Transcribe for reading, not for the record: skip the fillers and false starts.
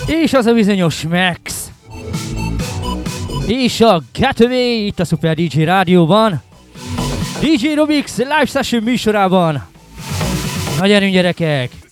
És az a bizonyos Max. És a Getaway itt a Super DJ Rádióban. DJ Robix Live Session műsorában. Na gyerünk gyerekek!